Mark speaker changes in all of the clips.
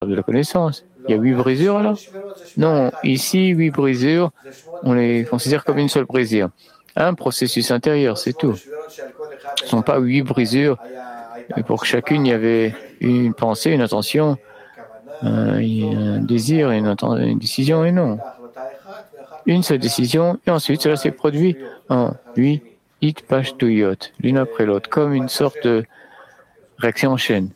Speaker 1: l'arbre de la connaissance. Il y a 8 brisures alors? Non, ici, 8 brisures, on les considère comme une seule brisure. Un processus intérieur, c'est tout. Ce ne sont pas 8 brisures. Et pour chacune, il y avait une pensée, une intention, un désir, une décision, et non. Une seule décision, et ensuite cela s'est produit en 8 itpashtuyot, l'une après l'autre, comme une sorte de réaction en chaîne.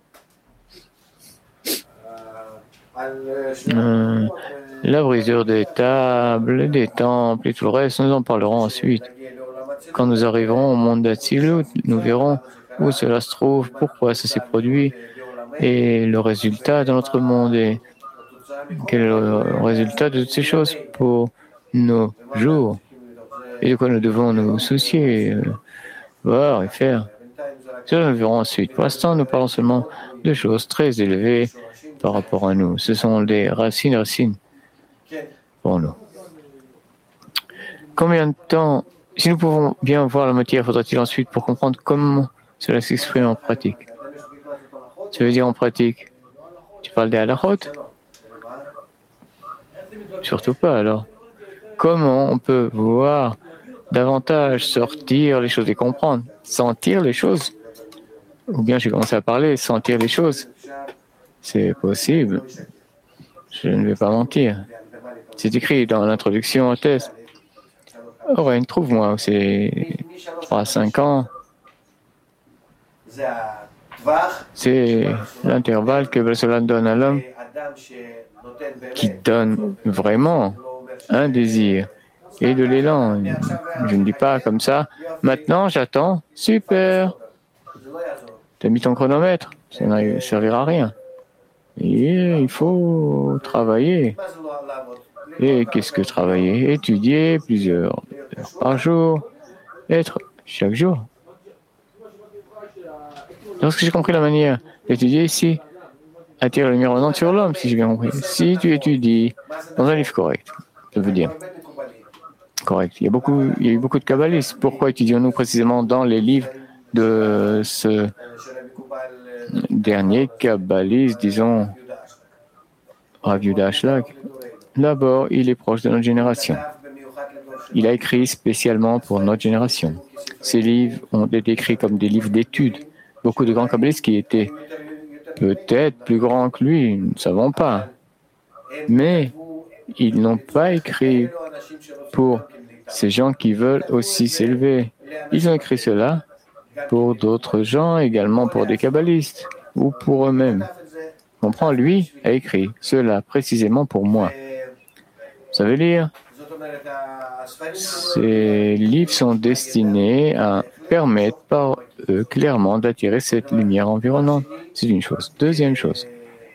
Speaker 1: La brisure des tables, des temples et tout le reste, nous en parlerons ensuite. Quand nous arriverons au monde d'Atsilut, nous verrons où cela se trouve, pourquoi ça s'est produit, et le résultat dans notre monde, et quel est le résultat de toutes ces choses pour nos jours, et de quoi nous devons nous soucier, voir et faire. Cela nous verrons ensuite. Pour l'instant, nous parlons seulement de choses très élevées par rapport à nous. Ce sont des racines pour nous. Combien de temps, si nous pouvons bien voir la matière, faudra-t-il ensuite pour comprendre comment cela s'exprime en pratique? Tu veux dire en pratique? Tu parles des halachot? Surtout pas alors. Comment on peut voir davantage sortir les choses et comprendre, sentir les choses? Ou bien j'ai commencé à parler, sentir les choses. C'est possible. Je ne vais pas mentir. C'est écrit dans l'introduction au test. Oren, trouve-moi, c'est 3 à 5 ans. C'est l'intervalle que cela donne à l'homme qui donne vraiment un désir et de l'élan. Je ne dis pas comme ça. Maintenant, j'attends. Super. Tu as mis ton chronomètre. Ça ne servira à rien. Et il faut travailler. Et qu'est-ce que travailler? Étudier plusieurs heures par jour. Être chaque jour. Lorsque j'ai compris la manière d'étudier ici, attirer la lumière revenante sur l'homme, si j'ai bien compris. Si tu étudies dans un livre correct, ça veut dire correct. Il y a eu beaucoup de kabbalistes. Pourquoi étudions-nous précisément dans les livres de ce dernier kabbaliste, disons, Rav Yehuda Ashlag? D'abord, il est proche de notre génération. Il a écrit spécialement pour notre génération. Ces livres ont été écrits comme des livres d'études. Beaucoup de grands kabbalistes qui étaient peut-être plus grands que lui, nous ne savons pas. Mais ils n'ont pas écrit pour ces gens qui veulent aussi s'élever. Ils ont écrit cela pour d'autres gens, également pour des kabbalistes ou pour eux-mêmes. Comprends, lui a écrit cela précisément pour moi. Vous savez lire? Ces livres sont destinés à permettre par eux clairement d'attirer cette lumière environnante. C'est une chose. Deuxième chose.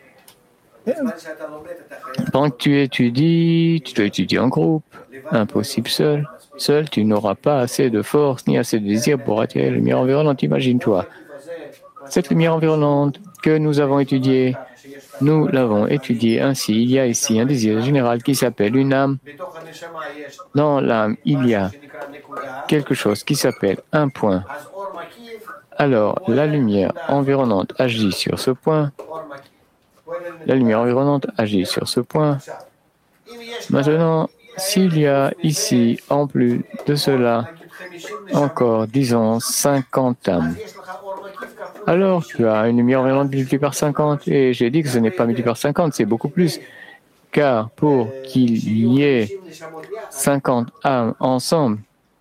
Speaker 1: Pendant que tu étudies, tu dois étudier en groupe. Impossible seul. Seul, tu n'auras pas assez de force ni assez de désir pour attirer la lumière environnante. Imagine-toi. Cette lumière environnante que nous avons étudiée, nous l'avons étudiée ainsi. Il y a ici un désir général qui s'appelle une âme. Dans l'âme, il y a quelque chose qui s'appelle un point. Alors, la lumière environnante agit sur ce point. La lumière environnante agit sur ce point. Maintenant, s'il y a ici, en plus de cela, encore, disons, 50 âmes, alors tu as une lumière environnante multipliée par 50. Et j'ai dit que ce n'est pas multiplié par 50, c'est beaucoup plus. Car pour qu'il y ait 50 âmes ensemble,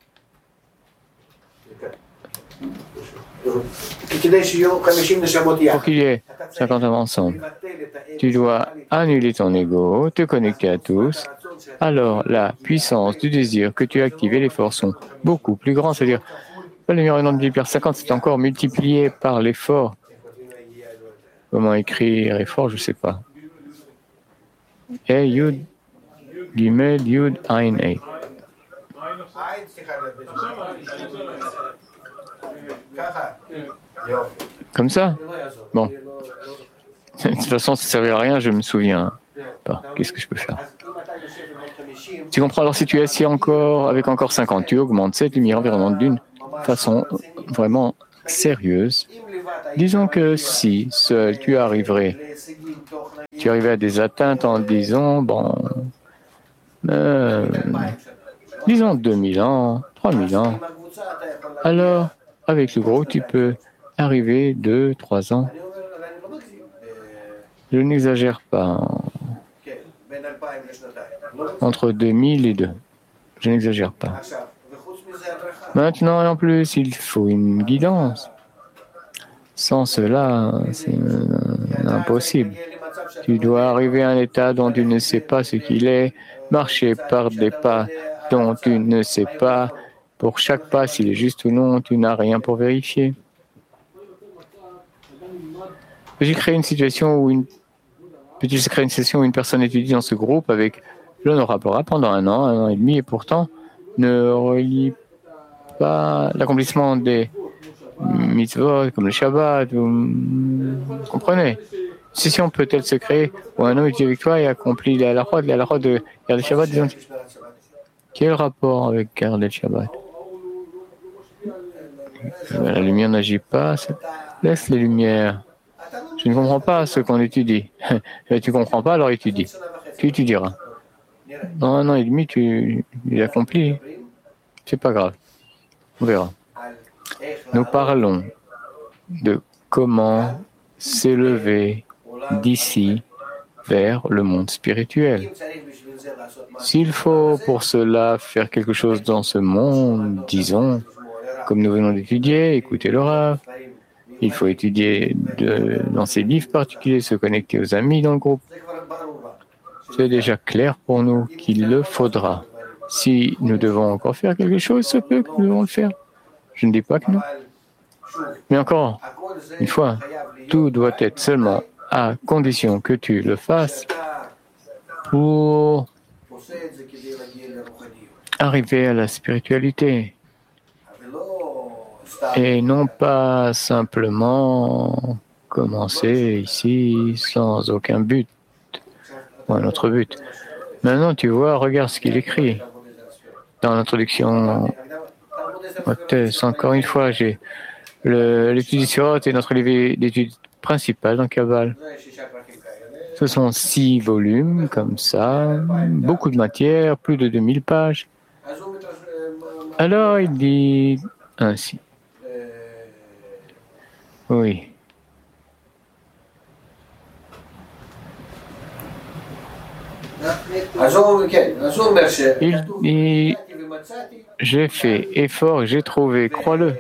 Speaker 1: pour qu'il y ait 50 âmes ensemble, tu dois annuler ton ego, te connecter à tous. Alors, la puissance du désir que tu as activé, les forces sont beaucoup plus grandes. C'est-à-dire, la lumière environnante multipliée par 50, c'est encore multiplié par l'effort. Comment écrire effort, je ne sais pas. Yud, Gimel, Yud, Ain, Ei. Comme ça? Bon. De toute façon, ça ne servira à rien, je ne me souviens pas. Qu'est-ce que je peux faire? Tu comprends? Alors, si tu es assis encore, avec encore 50, tu augmentes cette lumière environnante d'une façon vraiment sérieuse. Disons que si seul tu arriverais Tu arrivais à des atteintes en disant, euh, disons 2000 ans, 3000 ans. Alors, avec le groupe, tu peux arriver 2, 3 ans. Je n'exagère pas. Entre 2000 et 2. Je n'exagère pas. Maintenant, et en plus, il faut une guidance. Sans cela, c'est impossible. Tu dois arriver à un état dont tu ne sais pas ce qu'il est, marcher par des pas dont tu ne sais pas. Pour chaque pas, s'il est juste ou non, tu n'as rien pour vérifier. J'ai créé une situation où une personne étudie dans ce groupe avec l'honorable Torah pendant 1 an et demi, et pourtant ne relie pas l'accomplissement des mitzvot comme le Shabbat. Vous comprenez? Une session peut-elle se créer où un homme étudie avec toi et accomplit la halakha de garder le Shabbat, disons, quel rapport avec garder le Shabbat? La lumière n'agit pas, laisse les lumières. Je ne comprends pas ce qu'on étudie. Tu ne comprends pas, alors étudie. Tu étudieras. Dans 1 an et demi, tu l'accomplis. C'est pas grave. On verra. Nous parlons de comment s'élever d'ici vers le monde spirituel. S'il faut pour cela faire quelque chose dans ce monde, disons, comme nous venons d'étudier, écouter le Rav, il faut étudier dans ces livres particuliers, se connecter aux amis dans le groupe. C'est déjà clair pour nous qu'il le faudra. Si nous devons encore faire quelque chose, ça peut que nous devons le faire. Je ne dis pas que non. Mais encore une fois, tout doit être seulement à condition que tu le fasses pour arriver à la spiritualité. Et non pas simplement commencer ici sans aucun but ou un autre but. Maintenant, tu vois, regarde ce qu'il écrit dans l'introduction au test. Encore une fois, j'ai l'étude Sirot est notre livre d'étude principal dans Kabbalah. Ce sont 6 volumes, comme ça, beaucoup de matière, plus de 2000 pages. Alors, il dit ainsi. Oui. Il dit, j'ai fait effort, j'ai trouvé, crois-le.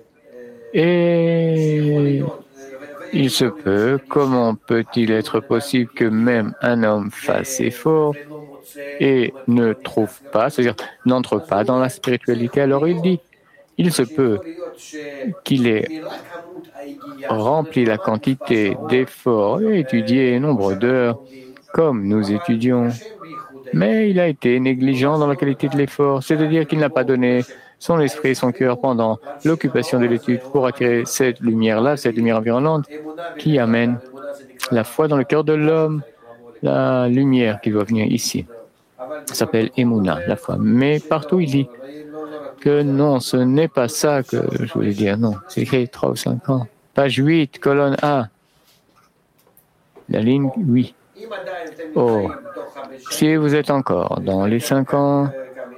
Speaker 1: Et il se peut, comment peut-il être possible que même un homme fasse effort et ne trouve pas, c'est-à-dire n'entre pas dans la spiritualité? Alors il dit, il se peut qu'il ait rempli la quantité d'efforts et étudié nombre d'heures comme nous étudions, mais il a été négligent dans la qualité de l'effort, c'est-à-dire qu'il n'a pas donné son esprit et son cœur pendant l'occupation de l'étude pour attirer cette lumière-là, cette lumière environnante qui amène la foi dans le cœur de l'homme, la lumière qui doit venir ici. Ça s'appelle Emouna, la foi. Mais partout, il dit que non, ce n'est pas ça que je voulais dire. Non, c'est écrit 3 ou 5 ans. Page 8, colonne A. La ligne 8. Oh, si vous êtes encore dans les 5 ans,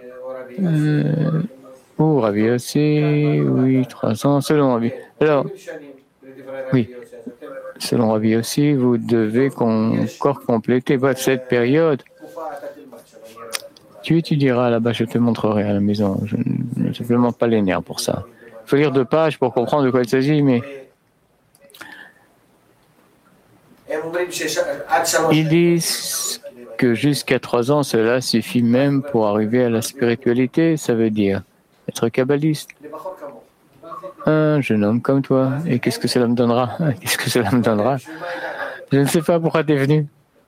Speaker 1: ou Ravi aussi, oui, 3 ans, selon Ravi. Alors, oui, selon Ravi aussi, vous devez encore compléter cette période. Tu étudieras là-bas, je te montrerai à la maison. Je ne simplement pas les nerfs pour ça. Il faut lire 2 pages pour comprendre de quoi il s'agit, mais ils disent que jusqu'à 3 ans, cela suffit même pour arriver à la spiritualité. Ça veut dire être kabbaliste. Un jeune homme comme toi. Et qu'est-ce que cela me donnera? Qu'est-ce que cela me donnera? Je ne sais pas pourquoi tu es venu.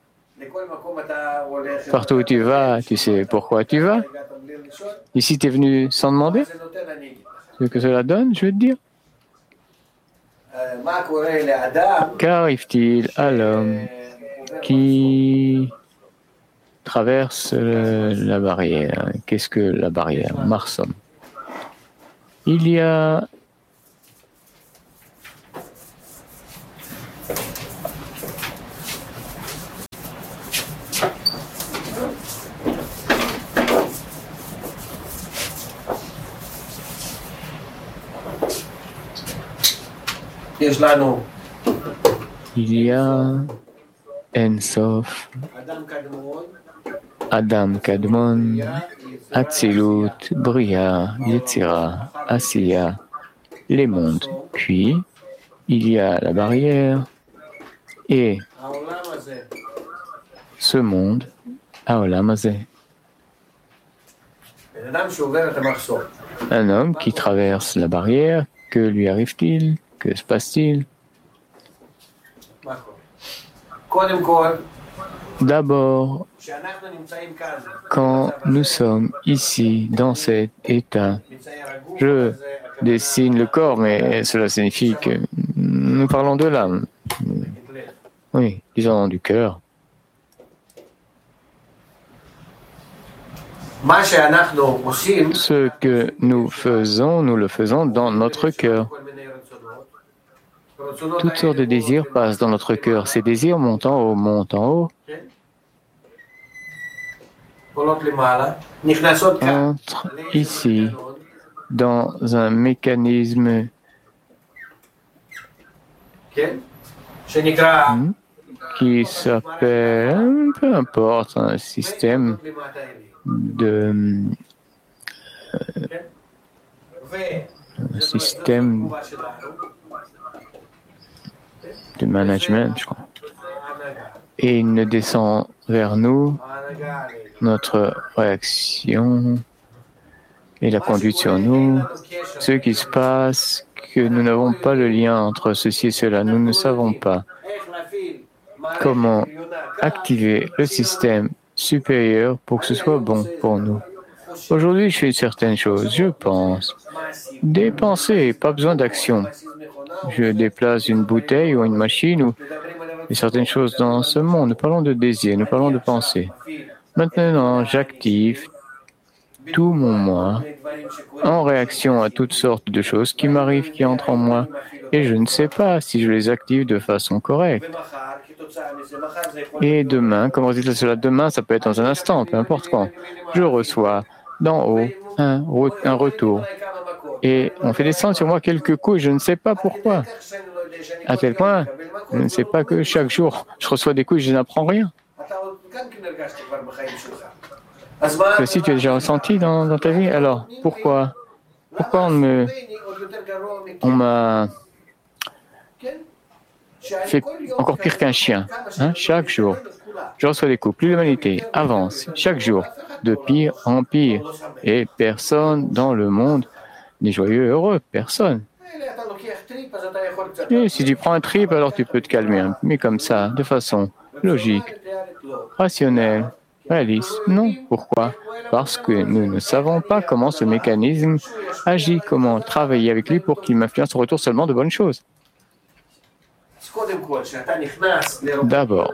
Speaker 1: Partout où tu vas, tu sais pourquoi tu vas. Ici, tu es venu sans demander. Ce que cela donne, je vais te dire. Qu'arrive-t-il à l'homme qui traverse la barrière? Qu'est-ce que la barrière? Marsom. Il y a Il y a En-Sof, Adam Kadmon, Atzilut, Bria, Yetzira, Asiya, les mondes. Puis, il y a la barrière et ce monde, Haolam Hazeh. Un homme qui traverse la barrière, que lui arrive-t-il? Que se passe-t-il? D'abord, quand nous sommes ici, dans cet état, je dessine le corps, mais cela signifie que nous parlons de l'âme. Oui, disons du cœur. Ce que nous le faisons dans notre cœur. Toutes sortes de désirs passent dans notre cœur. Ces désirs montent en haut, montent en haut. Entrent ici, dans un mécanisme qui s'appelle, peu importe, un système de management, je crois. Et il ne descend vers nous, notre réaction et la conduite sur nous, ce qui se passe, que nous n'avons pas le lien entre ceci et cela. Nous ne savons pas comment activer le système supérieur pour que ce soit bon pour nous. Aujourd'hui, je fais certaines choses, je pense. Des pensées, pas besoin d'action. Je déplace une bouteille ou une machine ou certaines choses dans ce monde. Nous parlons de désir, nous parlons de pensée. Maintenant, j'active tout mon moi en réaction à toutes sortes de choses qui m'arrivent, qui entrent en moi, et je ne sais pas si je les active de façon correcte. Et demain, comme résultat de cela, demain, ça peut être dans un instant, peu importe quand, je reçois d'en haut un retour. Et on fait descendre sur moi quelques coups et je ne sais pas pourquoi. À tel point, je ne sais pas que chaque jour, je reçois des coups et je n'apprends rien. Que si tu as déjà ressenti dans ta vie, alors pourquoi on m'a fait encore pire qu'un chien, hein? Chaque jour, je reçois des coups. Plus l'humanité avance chaque jour, de pire en pire. Et personne dans le monde n'est joyeux et heureux. Personne. Et si tu prends un trip, alors tu peux te calmer. Mais comme ça, de façon logique, rationnelle, réaliste. Non. Pourquoi? Parce que nous ne savons pas comment ce mécanisme agit, comment travailler avec lui pour qu'il m'influence en retour seulement de bonnes choses. D'abord,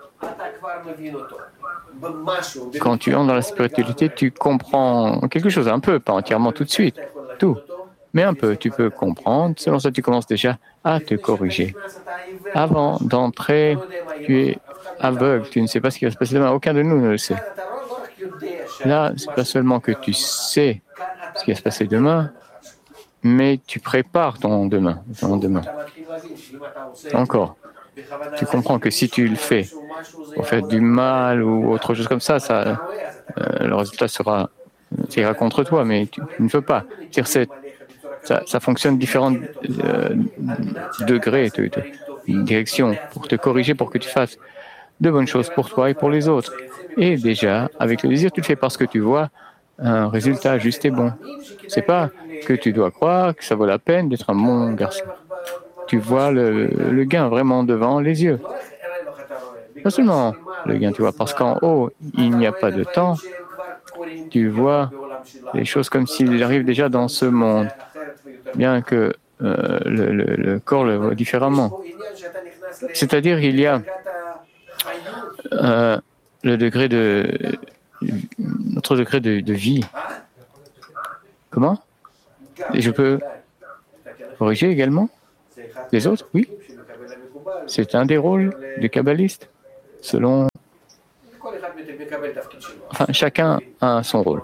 Speaker 1: quand tu entres dans la spiritualité, tu comprends quelque chose, un peu, pas entièrement tout de suite, tout, mais un peu, tu peux comprendre. Selon ça, tu commences déjà à te corriger. Avant d'entrer, tu es aveugle, tu ne sais pas ce qui va se passer demain, aucun de nous ne le sait. Là, ce n'est pas seulement que tu sais ce qui va se passer demain, mais tu prépares ton demain. Encore, tu comprends que si tu le fais pour faire du mal ou autre chose comme ça, le résultat ira contre toi, mais tu ne veux pas. Ça fonctionne différents degrés, directions, pour te corriger, pour que tu fasses de bonnes choses pour toi et pour les autres. Et déjà, avec le désir, tu le fais parce que tu vois un résultat juste et bon. C'est pas que tu dois croire que ça vaut la peine d'être un bon garçon. Tu vois le gain vraiment devant les yeux. Pas seulement le gain, tu vois, parce qu'en haut, il n'y a pas de temps. Tu vois les choses comme s'il arrive déjà dans ce monde, bien que le corps le voit différemment. C'est-à-dire, il y a notre degré de vie. Comment? Et je peux corriger également les autres? Oui. C'est un des rôles du kabbaliste, selon... Enfin, chacun a son rôle.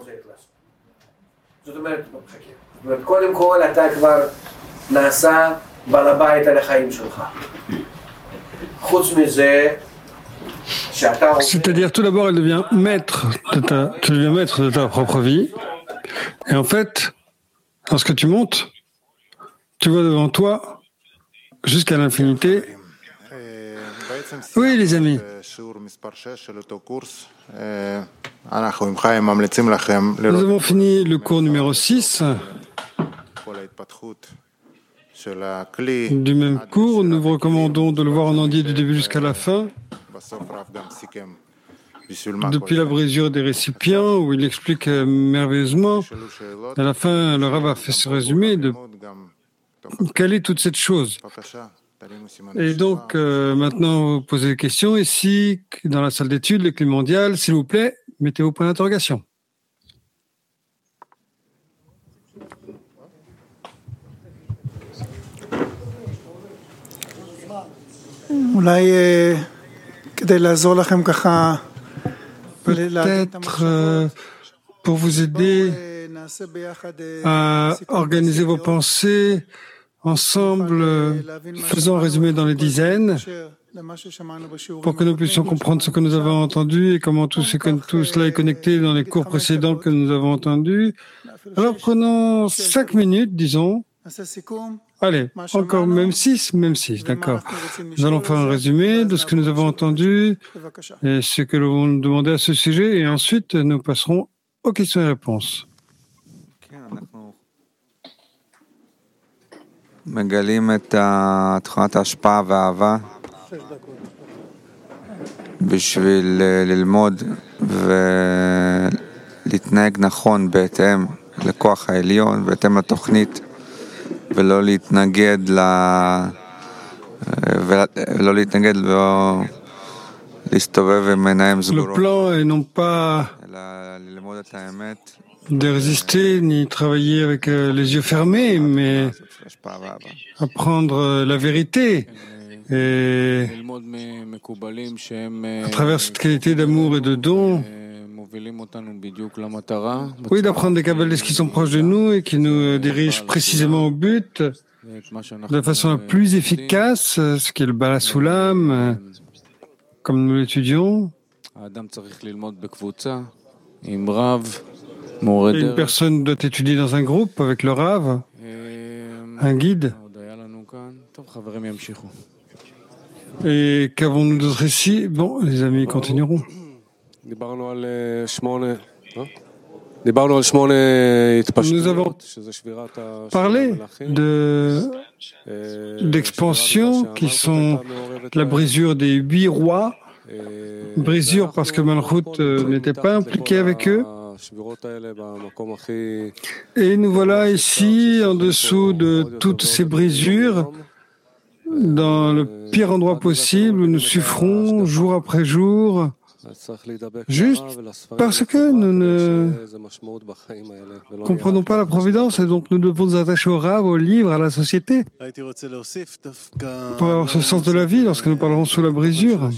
Speaker 2: בעל הבית על החיים שלך. חוץ מזה,
Speaker 3: c'est-à-dire, tout d'abord, tu deviens maître de ta propre vie. Et en fait, lorsque tu montes, tu vois devant toi, jusqu'à l'infinité. Oui, les amis. Nous avons fini le cours numéro 6. Du même cours, nous vous recommandons de le voir en entier du début jusqu'à la fin. Depuis la brisure des récipients, où il explique merveilleusement, à la fin, le Rav a fait ce résumé de quelle est toute cette chose. Et donc, maintenant, vous posez des questions. Ici, dans la salle d'études, le climat mondial, s'il vous plaît, mettez vos points d'interrogation. Peut-être pour vous aider à organiser vos pensées ensemble, faisons un résumé dans les dizaines pour que nous puissions comprendre ce que nous avons entendu et comment tout cela est connecté dans les cours précédents que nous avons entendus. Alors prenons 5 minutes, disons. Allez, encore même 6, d'accord. Nous allons faire un résumé de ce que nous avons entendu et ce que nous avons demandé à ce sujet et ensuite nous passerons aux questions et réponses.
Speaker 4: מגלים את תכונת ההשפעה והאהבה בשביל ללמוד ולהתנהג נכון בהתאם לכוח העליון, בהתאם לתוכנית, ולא להתנגד ולא להסתובב עם עיניים סגורות, אלא ללמוד את האמת.
Speaker 3: De résister ni travailler avec les yeux fermés, mais apprendre la vérité et à travers cette qualité d'amour et de don, oui, d'apprendre des kabbalistes qui sont proches de nous et qui nous dirigent précisément au but de la façon la plus efficace, ce qui est le Bala Sulam, comme nous l'étudions. Et une personne doit étudier dans un groupe avec le Rav, un guide. Et qu'avons-nous d'autre ici? Bon, les amis continueront. Nous avons parlé d'expansion qui sont la brisure des 8 rois, brisure parce que Malchut n'était pas impliqué avec eux. Et nous voilà ici, en dessous de toutes ces brisures, dans le pire endroit possible où nous souffrons jour après jour, juste parce que nous ne comprenons pas la providence et donc nous devons nous attacher au Rav, au livre, à la société pour avoir ce sens de la vie lorsque nous parlerons sous la brisure.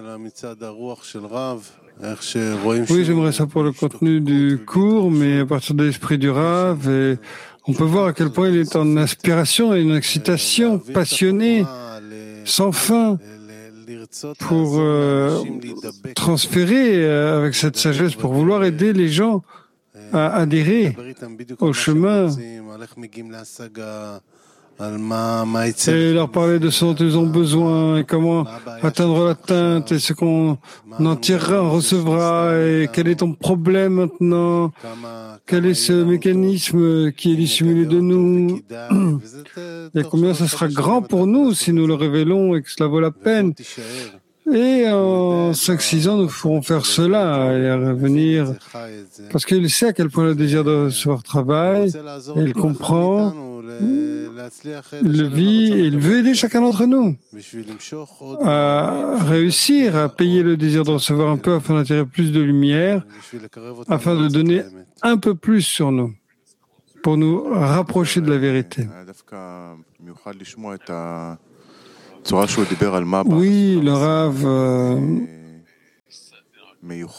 Speaker 3: Oui, j'aimerais ça pour le contenu du cours, mais à partir de l'esprit du Rav, et on peut voir à quel point il est en inspiration et une excitation passionnée, sans fin, pour transférer avec cette sagesse, pour vouloir aider les gens à adhérer au chemin et leur parler de ce dont ils ont besoin et comment atteindre l'atteinte et ce qu'on en tirera, en recevra et quel est ton problème maintenant, quel est ce mécanisme qui est dissimulé de nous et combien ça sera grand pour nous si nous le révélons et que cela vaut la peine. Et en 5-6 ans, nous ferons faire cela et à revenir parce qu'il sait à quel point le désir de recevoir travaille et il comprend. Il le vit et il veut aider chacun d'entre nous à réussir à payer le désir de recevoir un peu afin d'attirer plus de lumière, afin de donner un peu plus sur nous, pour nous rapprocher de la vérité. Oui, le Rav,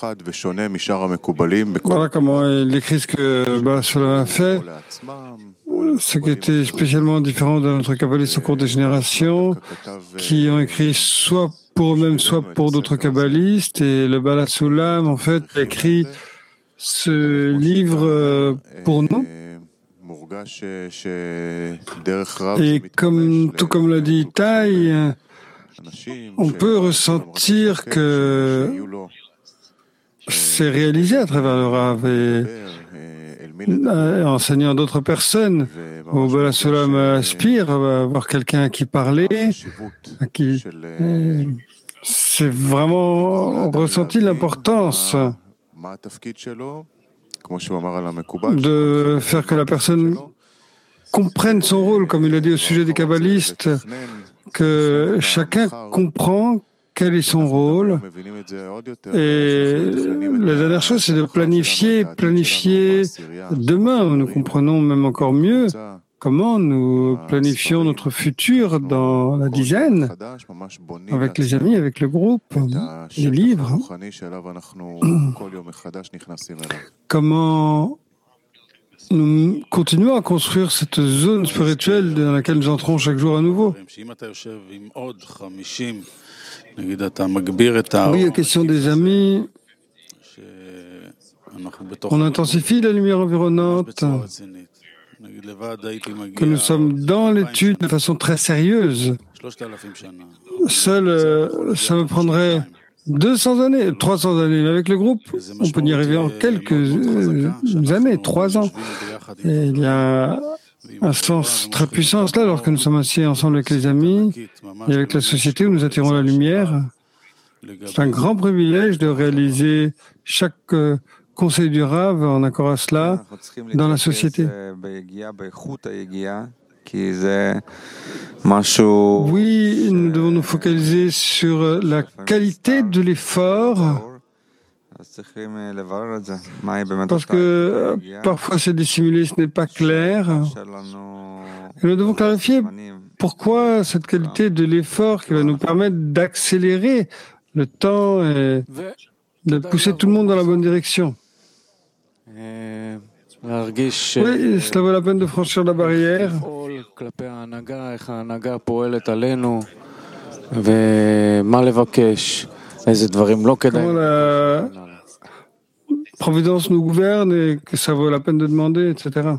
Speaker 3: voilà comment il décrit ce que Baal Sholem a fait. ce qui était spécialement différent de notre kabbalistes au cours des générations, qui ont écrit soit pour eux-mêmes, soit pour d'autres kabbalistes. Et le Baal HaSulam, en fait, a écrit ce livre pour nous. Et tout comme l'a dit Itai, on peut ressentir que c'est réalisé à travers le Rav et enseignant d'autres personnes. Au Baal HaSulam aspire à avoir quelqu'un à qui parler, à qui c'est vraiment ressenti l'importance de faire que la personne comprenne son rôle, comme il a dit au sujet des kabbalistes, que chacun comprend quel est son rôle. Et la dernière chose, c'est de planifier demain. Nous comprenons même encore mieux comment nous planifions notre futur dans la dizaine, avec les amis, avec le groupe, les livres. Comment nous continuons à construire cette zone spirituelle dans laquelle nous entrons chaque jour à nouveau. Oui, la question des amis. On intensifie la lumière environnante, que nous sommes dans l'étude de façon très sérieuse. Seul, ça me prendrait 200 années, 300 années. Mais avec le groupe, on peut y arriver en quelques années, 3 ans. Et il y a un sens très puissant là lorsque nous sommes assis ensemble avec les amis et avec la société où nous attirons la lumière. C'est un grand privilège de réaliser chaque conseil du Rav en accord à cela dans la société. Oui, nous devons nous focaliser sur la qualité de l'effort, parce que parfois c'est dissimulé, ce n'est pas clair. Et nous devons clarifier pourquoi cette qualité de l'effort qui va nous permettre d'accélérer le temps et de pousser tout le monde dans la bonne direction. Oui, cela vaut la peine de franchir la barrière. Comment la Providence nous gouverne et que ça vaut la peine de demander, etc.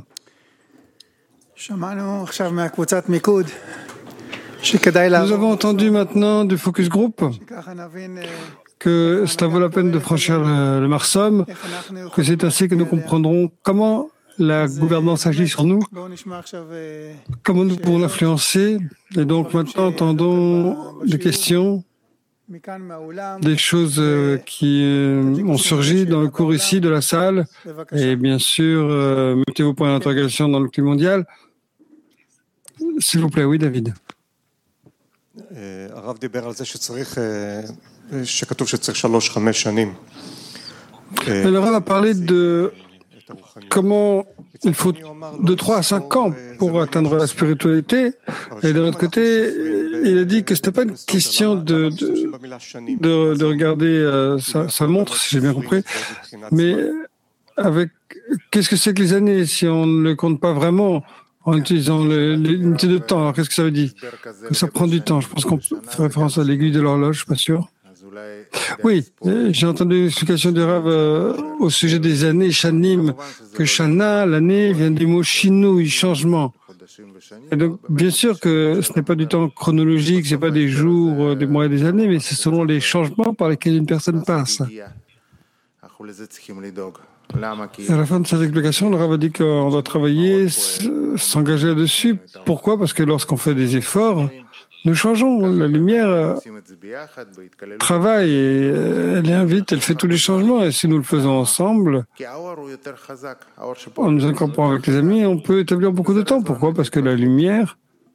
Speaker 3: Nous avons entendu maintenant du focus group que cela vaut la peine de franchir le Marsom, que c'est ainsi que nous comprendrons comment la gouvernance agit sur nous, comment nous pouvons l'influencer. Et donc maintenant, entendons des questions, des choses qui ont surgi dans le cours ici de la salle. Et bien sûr, mettez vos points d'interrogation dans le clip mondial. S'il vous plaît, oui, David. Le Rav a parlé de comment il faut de 3 à 5 ans pour atteindre la spiritualité. Et de l'autre côté, il a dit que ce n'était pas une question de regarder sa montre, si j'ai bien compris, mais avec qu'est-ce que c'est que les années si on ne le compte pas vraiment en utilisant l'unité de temps. Alors qu'est-ce que ça veut dire? Que ça prend du temps. Je pense qu'on fait référence à l'aiguille de l'horloge, je ne suis pas sûr. Oui, j'ai entendu une explication du Rav au sujet des années, Shanim, que Shana, l'année, vient du mot Shinou, changement. Et donc, bien sûr que ce n'est pas du temps chronologique, ce n'est pas des jours, des mois et des années, mais c'est selon les changements par lesquels une personne passe. À la fin de cette explication, le Rav a dit qu'on doit travailler, s'engager là-dessus. Pourquoi? Parce que lorsqu'on fait des efforts, nous changeons. La lumière travaille et elle invite, elle fait tous les changements. Et si nous le faisons ensemble, en nous incorporant avec les amis, on peut établir beaucoup de temps. Pourquoi? Parce que la lumière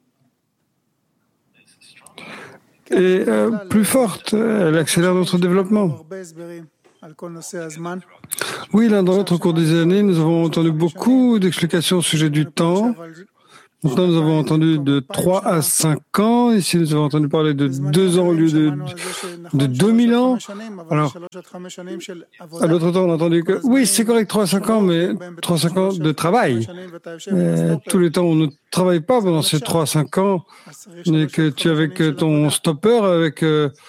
Speaker 3: est plus forte. Elle accélère notre développement. Oui, l'un dans l'autre, au cours des années, nous avons entendu beaucoup d'explications au sujet du temps. Maintenant, nous avons entendu de 3 à 5 ans. Ici, nous avons entendu parler de 2 ans au lieu de 2000 ans. Alors, à l'autre temps, on a entendu que, oui, c'est correct, 3 à 5 ans, mais 3 à 5 ans de travail. Tous les temps, on ne travaille pas pendant ces 3 à 5 ans, et que tu es avec ton stopper, avec...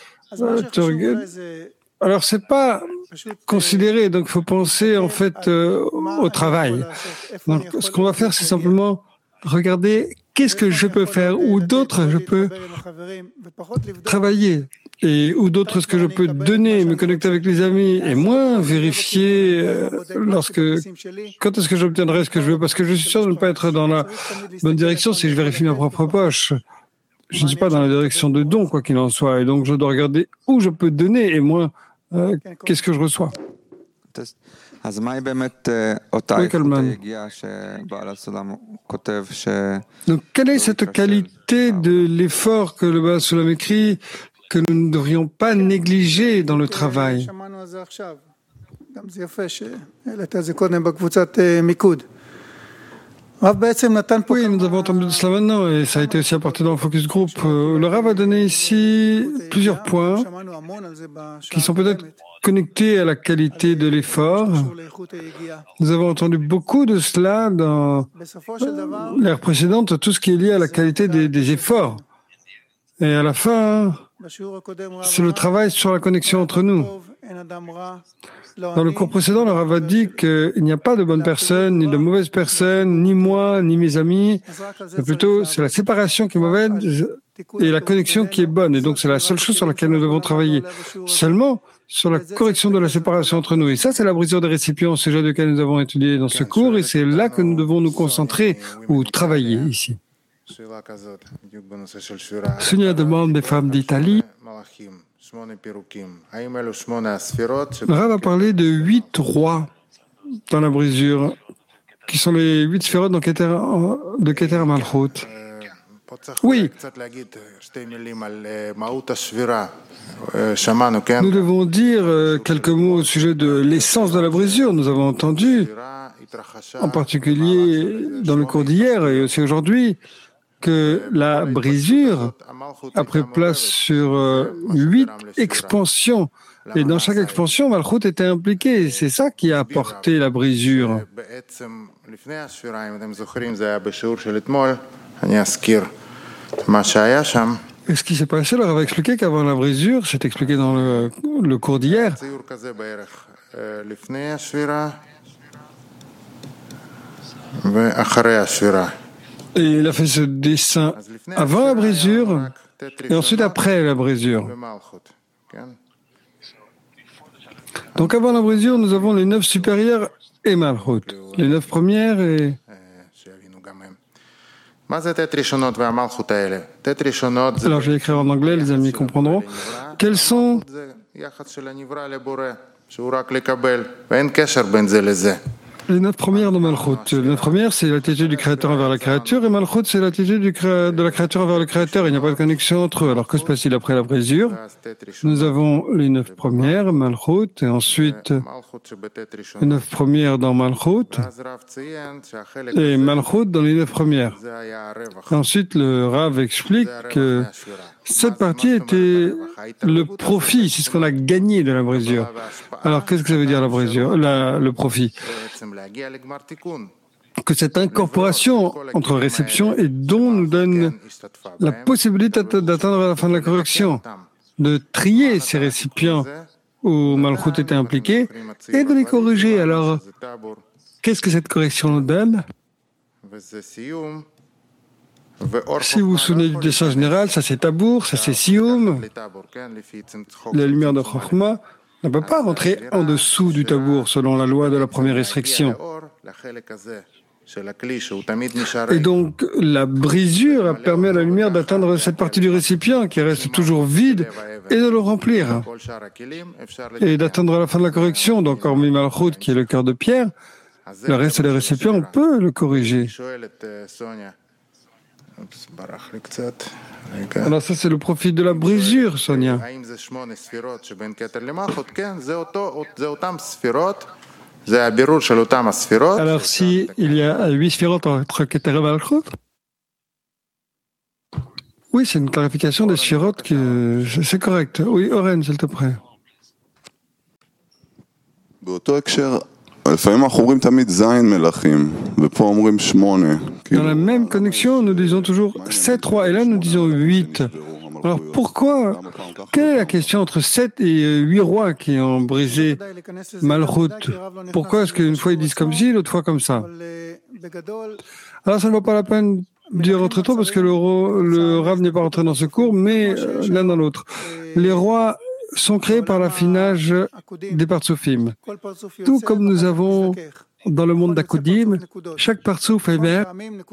Speaker 3: alors, c'est pas considéré, donc il faut penser en fait au travail. Donc, ce qu'on va faire, c'est simplement regarder qu'est-ce que je peux faire, ou d'autres je peux travailler, et ou d'autres ce que je peux donner, me connecter avec les amis, et moins vérifier quand est-ce que j'obtiendrai ce que je veux, parce que je suis sûr de ne pas être dans la bonne direction si je vérifie ma propre poche. Je ne suis pas dans la direction de don, quoi qu'il en soit, et donc je dois regarder où je peux donner, et moins qu'est-ce que je reçois. Oui, Kalman. Donc, quelle est cette qualité de l'effort que le Baal Sulam écrit que nous ne devrions pas négliger dans le travail? Oui, nous avons entendu de cela maintenant et ça a été aussi apporté dans le Focus Group. Le Rav a donné ici plusieurs points qui sont peut-être connectés à la qualité de l'effort. Nous avons entendu beaucoup de cela dans l'ère précédente, tout ce qui est lié à la qualité des efforts. Et à la fin, c'est le travail sur la connexion entre nous. Dans le cours précédent, le Rav a dit qu'il n'y a pas de bonne personne, ni de mauvaise personne, ni moi, ni mes amis. Mais plutôt, c'est la séparation qui est mauvaise et la connexion qui est bonne. Et donc, c'est la seule chose sur laquelle nous devons travailler. Seulement sur la correction de la séparation entre nous. Et ça, c'est la brisure des récipients, au sujet duquel nous avons étudié dans ce cours. Et c'est là que nous devons nous concentrer ou travailler ici. Sonia demande des femmes d'Italie. Le Rav a parlé de 8 rois dans la brisure, qui sont les 8 sphérotes de Keter Malchut. Oui. Nous devons dire quelques mots au sujet de l'essence de la brisure. Nous avons entendu, en particulier dans le cours d'hier et aussi aujourd'hui, que la brisure a pris place sur 8 expansions. Et dans chaque expansion, Malchut était impliqué. C'est ça qui a apporté la brisure. Et ce qui s'est passé, leur avait expliqué qu'avant la brisure, c'est expliqué dans le cours d'hier. Et il a fait ce dessin avant la brisure et ensuite après la brisure. Donc avant la brisure, nous avons les 9 supérieures et Malchut. Les 9 premières et... Alors je vais écrire en anglais, les amis comprendront. Quels sont... Les 9 premières de Malchut. Les 9 premières, c'est l'attitude du Créateur envers la créature, et Malchut, c'est l'attitude de la créature envers le Créateur. Il n'y a pas de connexion entre eux. Alors, que se passe-t-il après la brisure? Nous avons les 9 premières, Malchut, et ensuite les 9 premières dans Malchut, et Malchut dans les 9 premières. Et ensuite, le Rav explique que cette partie était le profit, c'est ce qu'on a gagné de la brisure. Alors, qu'est-ce que ça veut dire la brisure, le profit? Que cette incorporation entre réception et don nous donne la possibilité d'atteindre la fin de la correction, de trier ces récipients où Malchut était impliqué et de les corriger. Alors, qu'est-ce que cette correction nous donne? Si vous vous souvenez du dessin général, ça c'est Tabour, ça c'est Sioum. La lumière de Chokhmah ne peut pas rentrer en dessous du Tabour selon la loi de la première restriction. Et donc la brisure a permis à la lumière d'atteindre cette partie du récipient qui reste toujours vide et de le remplir. Et d'atteindre la fin de la correction, donc hormis Malchut qui est le cœur de pierre, le reste des récipients, on peut le corriger. Alors ça c'est le profit de la brisure, Sonia. Alors si il y a 8 sphérotes entre Keter et Malchut, Oui, c'est une clarification des Sphirot, c'est correct. Oui, Oren, s'il te plaît. Dans la même connexion, nous disons toujours 7 rois, et là nous disons 8. Alors pourquoi? Quelle est la question entre 7 et 8 rois qui ont brisé Malchut? Pourquoi est-ce qu'une fois ils disent comme ci, l'autre fois comme ça? Alors ça ne vaut pas la peine d'y rentrer trop parce que le Rav n'est pas rentré dans ce cours, mais l'un dans l'autre. Les rois sont créés par l'affinage des Partsoufim. Tout comme nous avons dans le monde d'Akudim, chaque Partsouf émerge.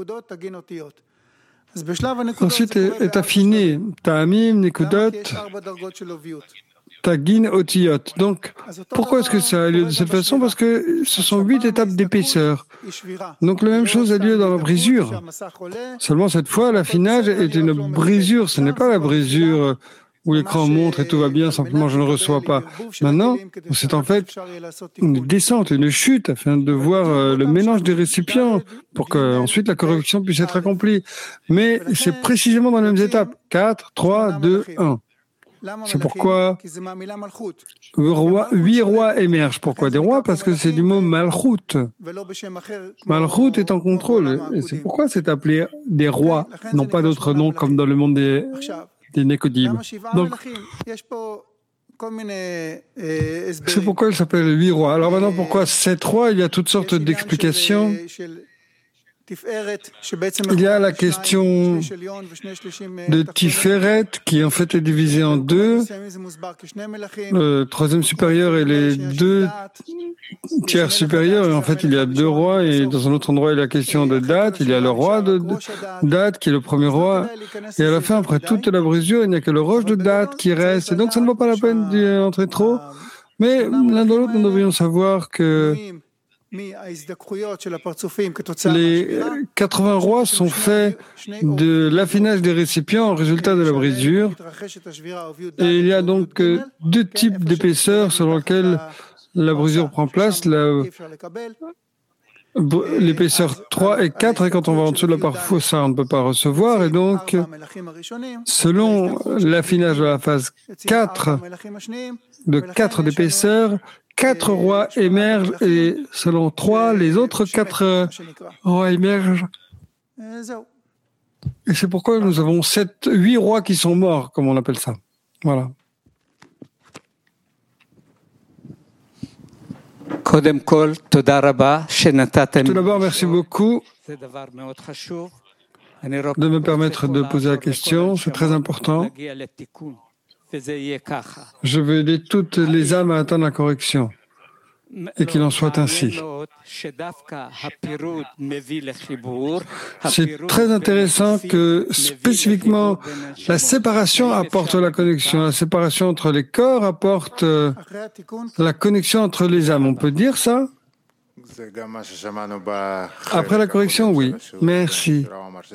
Speaker 3: Ensuite est affiné Ta'amim, Nekudot, Tagin, Otiyot. Donc, pourquoi est-ce que ça a lieu de cette façon? Parce que ce sont 8 étapes d'épaisseur. Donc, la même chose a lieu dans la brisure. Seulement, cette fois, l'affinage est une brisure. Ce n'est pas la brisure où l'écran montre et tout va bien, simplement je ne reçois pas. Maintenant, c'est en fait une descente, une chute, afin de voir le mélange des récipients pour qu'ensuite la correction puisse être accomplie. Mais c'est précisément dans les mêmes étapes. 4, 3, 2, 1. C'est pourquoi 8 rois émergent. Pourquoi des rois? Parce que c'est du mot Malchut. Malchut est en contrôle. Et c'est pourquoi c'est appelé des rois, non pas d'autres noms comme dans le monde des Nekodim. Donc, c'est pourquoi il s'appelle 8 rois. Alors maintenant, pourquoi 7 rois? Il y a toutes sortes d'explications. Il y a la question de Tiferet qui en fait est divisée en deux. Le troisième supérieur et les 2 tiers supérieurs. Et en fait, il y a 2 rois et dans un autre endroit, il y a la question de date. Il y a le roi de date qui est le premier roi. Et à la fin, après toute la brisure, il n'y a que le roche de date qui reste. Et donc, ça ne vaut pas la peine d'y entrer trop. Mais l'un dans l'autre, nous devrions savoir que les 80 rois sont faits de l'affinage des récipients en résultat de la brisure. Et il y a donc 2 types d'épaisseur selon lesquels la brisure prend place. L'épaisseur 3 et 4, et quand on va en dessous de la parfois ça, on ne peut pas recevoir. Et donc, selon l'affinage de la phase 4, de 4 d'épaisseur, 4 rois émergent et selon 3, les autres 4 rois émergent. Et c'est pourquoi nous avons 8 rois qui sont morts, comme on appelle ça. Voilà. Tout d'abord, merci beaucoup de me permettre de poser la question. C'est très important. Je veux aider toutes les âmes à atteindre la correction et qu'il en soit ainsi. C'est très intéressant que spécifiquement la séparation apporte la connexion. La séparation entre les corps apporte la connexion entre les âmes. On peut dire ça? Après la correction, oui. Merci.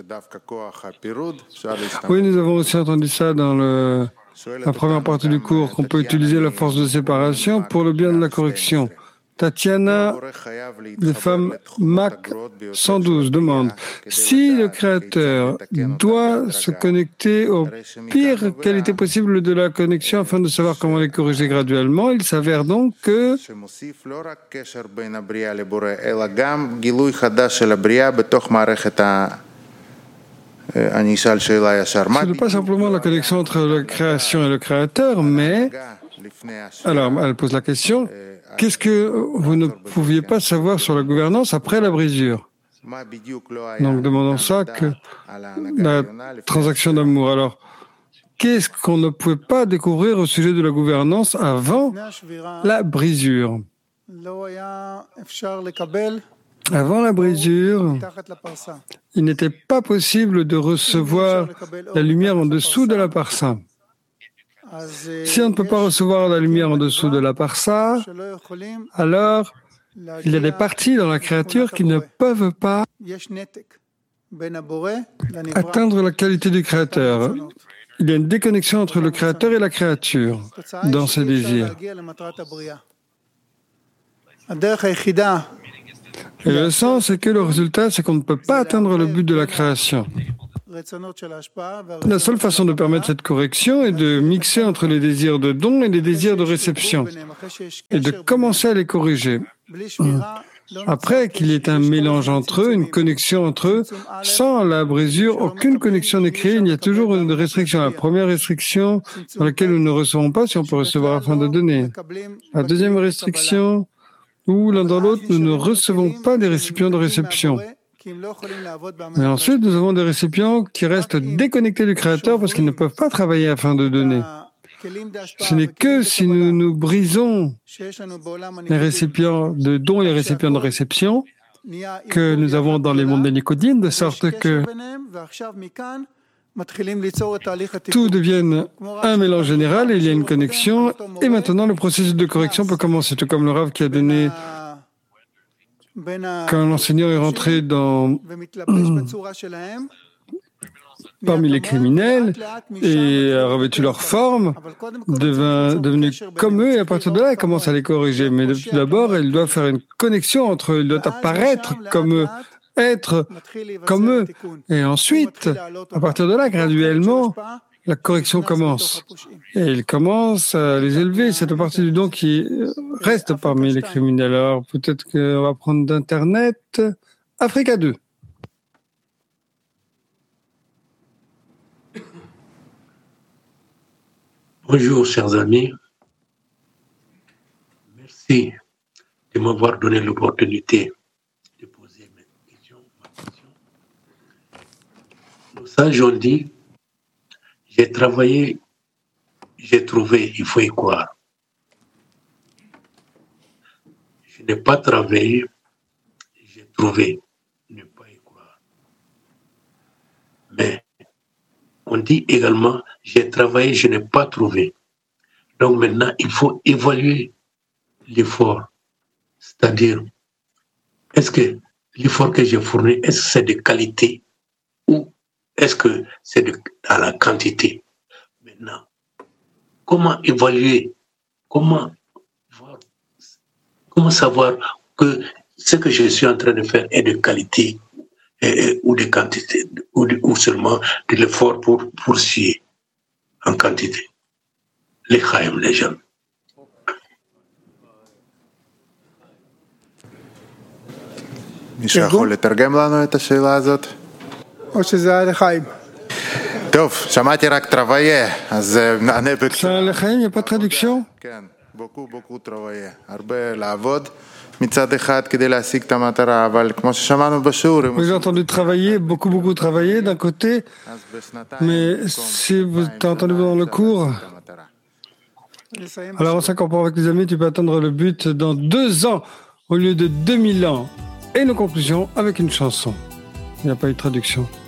Speaker 3: Oui, nous avons aussi entendu ça dans la première partie du cours, qu'on peut utiliser la force de séparation pour le bien de la correction. Tatiana, de femme Mac 112, demande si le Créateur doit se connecter aux pires qualités possibles de la connexion afin de savoir comment les corriger graduellement. Il s'avère donc que ce n'est pas simplement la connexion entre la création et le Créateur, mais alors elle pose la question. Qu'est-ce que vous ne pouviez pas savoir sur la gouvernance après la brisure? Donc, demandons ça que la transaction d'amour. Alors, qu'est-ce qu'on ne pouvait pas découvrir au sujet de la gouvernance avant la brisure? Avant la brisure, il n'était pas possible de recevoir la lumière en dessous de la parsa. Si on ne peut pas recevoir la lumière en dessous de la parsa, alors il y a des parties dans la créature qui ne peuvent pas atteindre la qualité du créateur. Il y a une déconnexion entre le créateur et la créature dans ses désirs. Et le sens, c'est que le résultat, c'est qu'on ne peut pas atteindre le but de la création. La seule façon de permettre cette correction est de mixer entre les désirs de don et les désirs de réception et de commencer à les corriger. Après qu'il y ait un mélange entre eux, une connexion entre eux, sans la brisure, aucune connexion n'est créée, il y a toujours une restriction. La première restriction dans laquelle nous ne recevons pas si on peut recevoir afin de donner. La deuxième restriction, où l'un dans l'autre, nous ne recevons pas des récipients de réception. Mais ensuite, nous avons des récipients qui restent déconnectés du Créateur parce qu'ils ne peuvent pas travailler afin de donner. Ce n'est que si nous nous brisons les récipients de dons et les récipients de réception que nous avons dans les mondes des Nicodines, de sorte que tout devienne un mélange général et il y a une connexion. Et maintenant, le processus de correction peut commencer, tout comme le Rav qui a donné quand l'enseignant est rentré parmi les criminels et a revêtu leur forme, devenu comme eux, et à partir de là, il commence à les corriger. Mais d'abord, il doit faire une connexion entre eux, il doit apparaître comme eux, être comme eux. Et ensuite, à partir de là, graduellement, la correction commence. Et il commence à les élever. C'est une partie du don qui reste parmi les criminels. Alors, peut-être qu'on va prendre d'Internet. Africa 2.
Speaker 5: Bonjour, chers amis. Merci de m'avoir donné l'opportunité de poser ma question. Nos sages ont dit, j'ai travaillé, j'ai trouvé, il faut y croire. Je n'ai pas travaillé, j'ai trouvé, ne pas y croire. Mais on dit également, j'ai travaillé, je n'ai pas trouvé. Donc maintenant, il faut évaluer l'effort. C'est-à-dire, est-ce que l'effort que j'ai fourni, est-ce que c'est de qualité ou est-ce que c'est dans la quantité? Maintenant, comment évaluer, comment savoir que ce que je suis en train de faire est de qualité ou de quantité, ou seulement de l'effort pour poursuivre en quantité. Les chaim, les jeunes.
Speaker 6: מישהו יכול לתרגם לנו את השאלה הזאת?
Speaker 7: או שזה היה לחיים?
Speaker 6: טוב, שמעתי רק טרוויה, אז נענה
Speaker 3: בקצרה. לחיים, יש פה טרדיקשן?
Speaker 6: כן, בוקו טרוויה. הרבה לעבוד מצד אחד כדי להשיג את המטרה, אבל כמו ששמענו בשיעור...
Speaker 3: Vous avez entendu travailler, beaucoup travailler d'un côté, mais si vous t'as entendu dans le cours, alors on s'accompagne avec les amis, tu peux atteindre le but dans 2 ans au lieu de 2000 ans. Et nos conclusions avec une chanson. Il n'y a pas eu de traduction.